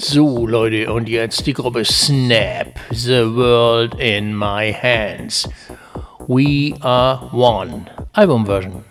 So, Leute, und jetzt die Gruppe Snap, The World in My Hands. We Are One, Albumversion.